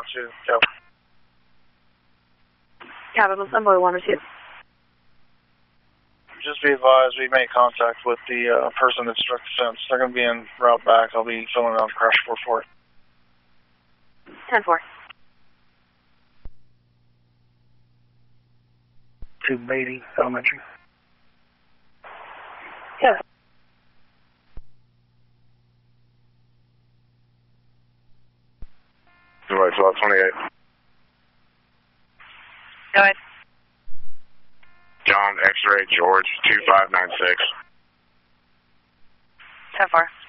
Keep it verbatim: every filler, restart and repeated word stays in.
two. Go. Capital Assembly one or two. Just be advised, we made contact with the uh, person that struck the fence. They're going to be en route back. I'll be filling out a crash report for it. ten four. two Beatty Elementary. Yes. Right, twelve twenty-eight. Go ahead. John X-ray George two five nine six. ten four.